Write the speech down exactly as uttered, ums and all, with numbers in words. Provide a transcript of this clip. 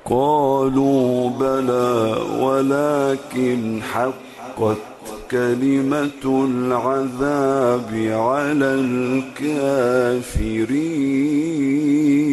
قالوا بلى ولكن حقت كلمة العذاب على الكافرين.